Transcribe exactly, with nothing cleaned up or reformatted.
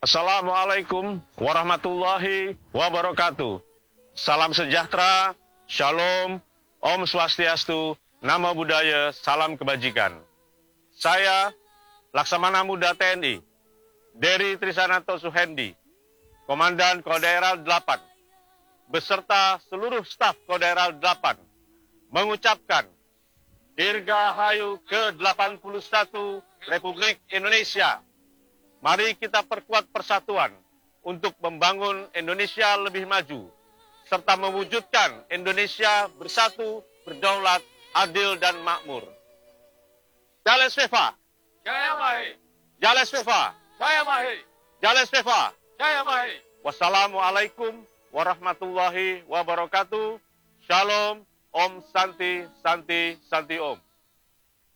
Assalamualaikum warahmatullahi wabarakatuh. Salam sejahtera, shalom, Om Swastiastu, Namo Buddhaya, salam kebajikan. Saya, Laksamana Muda T N I, Dery Trisananto Suhendi, Komandan Kodaeral delapan, beserta seluruh staf Kodaeral delapan, mengucapkan Dirgahayu ke delapan puluh satu Republik Indonesia. Mari kita perkuat persatuan untuk membangun Indonesia lebih maju, serta mewujudkan Indonesia bersatu, berdaulat, adil, dan makmur. Jales Viva! Jaya Mahi! Jales Viva! Jaya Mahi! Jales Viva! Jaya Mahi! Wassalamualaikum warahmatullahi wabarakatuh. Shalom, Om Santi, Santi, Santi Om.